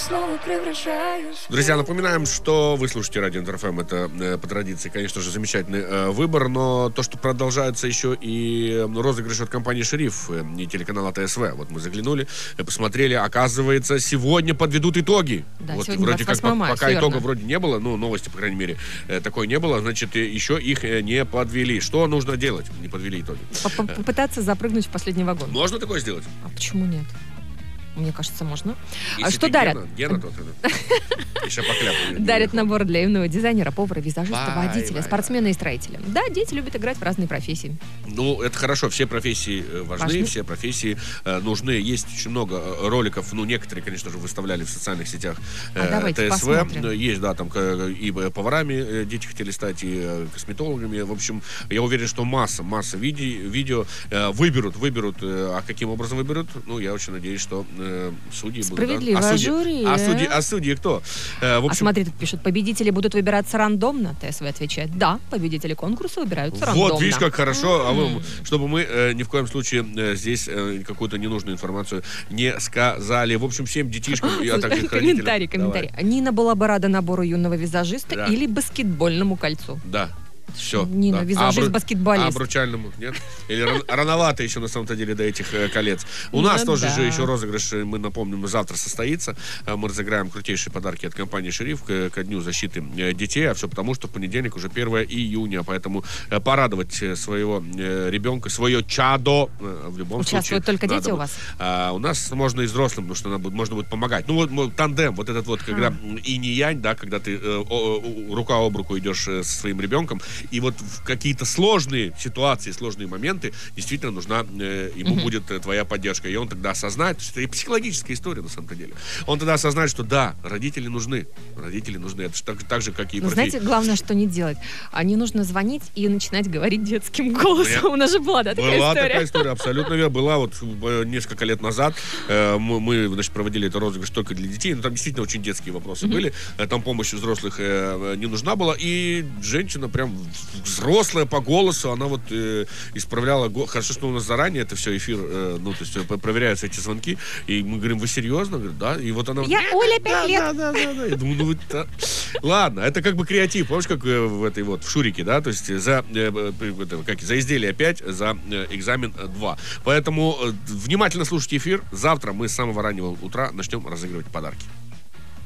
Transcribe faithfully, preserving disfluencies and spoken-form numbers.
снова превращаюсь. Друзья, напоминаем, что вы слушаете Радио Интер эф эм. Это, э, по традиции, конечно же, замечательный э, выбор, но то, что продолжается еще и розыгрыш от компании «Шериф» э, и телеканала Тэ Эс Вэ. Вот мы заглянули, э, посмотрели, оказывается, сегодня подведут итоги. Да, вот сегодня вроде как, мая, пока итога вроде не было, ну, новости, по крайней мере, э, такой не было, значит, э, еще их э, не подвели. Что нужно делать? Не подвели итоги. Попытаться запрыгнуть в последний вагон. Можно такое сделать? А почему нет? Мне кажется, можно. Если а что дарят? Гена, Гена тот еще покляпывает. Дарят набор для юного дизайнера, повара, визажиста, Бай, водителя, бай, спортсмена бай. и строителя. Да, дети любят играть в разные профессии. Ну, это хорошо, все профессии э, важны, Важны. все профессии э, нужны. Есть очень много э, роликов, ну, некоторые, конечно же, выставляли в социальных сетях э, А давайте Тэ Эс Вэ. посмотрим. Есть, да, там э, и поварами э, дети хотели стать, и э, косметологами. В общем, я уверен, что масса, масса виде- видео э, выберут, выберут. Э, а каким образом выберут? Ну, я очень надеюсь, что э, судьи будут... Справедливое а судьи, жюри. а судьи, а судьи кто? Э, в А общем, смотри, тут пишут, победители будут выбираться рандомно. Тэ Эс Вэ отвечает, да, победители конкурса выбираются рандомно. Вот, видишь, как хорошо, а вы, чтобы мы э, ни в коем случае э, здесь э, какую-то ненужную информацию не сказали. В общем, всем детишкам, а также их родителям. Комментарий, комментарий. Нина была бы рада набору юного визажиста Да. или баскетбольному кольцу. Да. Все. Нина, да. визажист, а обру- баскетболист. А обручальному, нет? Или ран- рановато еще, на самом-то деле, до этих э, колец. У нас Ну тоже да. же еще розыгрыш, э, мы напомним, завтра состоится. Э, Мы разыграем крутейшие подарки от компании «Шериф» к, ко Дню защиты э, детей. А все потому, что в понедельник уже первое июня. Поэтому э, порадовать э, своего э, ребенка, свое чадо э, в любом случае. Участвуют только надо дети у будет. вас? А, у нас можно и взрослым, потому что надо будет, можно будет помогать. Ну вот мо- тандем, вот этот вот, когда инь и янь, да, когда ты э, о- о- рука об руку идешь э, со своим ребенком, и вот в какие-то сложные ситуации, сложные моменты, действительно нужна э, ему Мгм. будет э, твоя поддержка. И он тогда осознает, что это и психологическая история, на самом деле. Он тогда осознает, что да, родители нужны. Родители нужны. Это же так, так же, как и Но профи- знаете, главное, что не делать. А не нужно звонить и начинать говорить детским голосом. Нет. У нас же была, да, такая Была история? такая история, абсолютно верно. Была вот э, несколько лет назад. э, Мы, мы, значит, проводили это розыгрыш только для детей. Но там действительно очень детские вопросы Мгм. были. Э, Там помощь взрослых э, не нужна была. И женщина прям взрослая по голосу, она вот э, исправляла... го- Хорошо, что у нас заранее это все эфир, э, ну, то есть э, п- проверяются эти звонки. И мы говорим, вы серьезно? Говорит, да. И вот она... Я Оля, Да, пять лет. да, да, да, да. Я думаю, ну вы... та- Ладно, это как бы креатив. Помнишь, как э, в этой вот, в Шурике, да? То есть за, э, э, это, как, за изделие пять, за э, экзамен два. Поэтому э, внимательно слушайте эфир. Завтра мы с самого раннего утра начнем разыгрывать подарки.